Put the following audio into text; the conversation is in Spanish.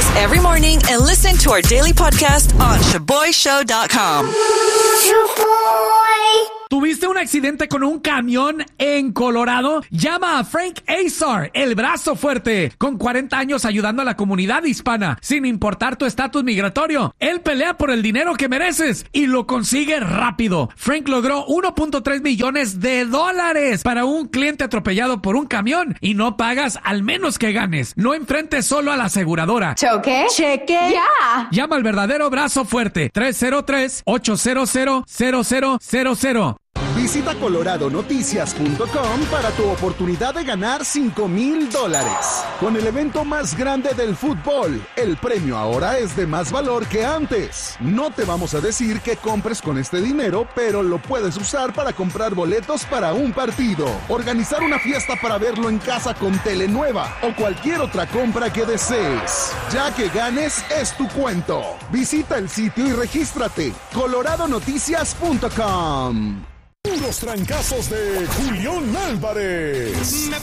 every morning and listen to our daily podcast on ShaboyShow.com. ¿Tuviste un accidente con un camión en Colorado? Llama a Frank Azar, el brazo fuerte, con 40 años ayudando a la comunidad hispana, sin importar tu estatus migratorio. Él pelea por el dinero que mereces y lo consigue rápido. Frank logró $1.3 millones para un cliente atropellado por un camión y no pagas al menos que ganes. No enfrentes solo a la aseguradora. ¿Choque? Cheque. ¡Ya! Llama al verdadero brazo fuerte. 303-800-0000. Visita coloradonoticias.com para tu oportunidad de ganar $5,000. Con el evento más grande del fútbol, el premio ahora es de más valor que antes. No te vamos a decir que compres con este dinero, pero lo puedes usar para comprar boletos para un partido, organizar una fiesta para verlo en casa con tele nueva o cualquier otra compra que desees. Ya que ganes, es tu cuento. Visita el sitio y regístrate. coloradonoticias.com. Los trancazos de Julián Álvarez.